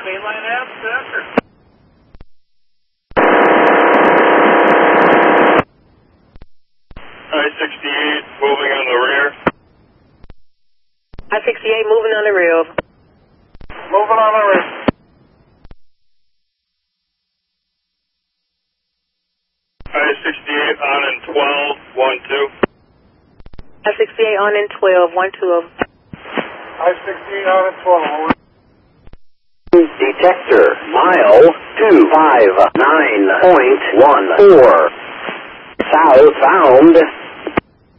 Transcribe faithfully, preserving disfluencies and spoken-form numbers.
Mainline Ave, center. I sixty-eight moving on the rear. I sixty-eight moving on the rear. Moving on the rear. I sixty-eight on in twelve, one two. I sixty-eight on in twelve, one two. I sixty-eight on in twelve. Detector, mile two five nine point one four. Southbound.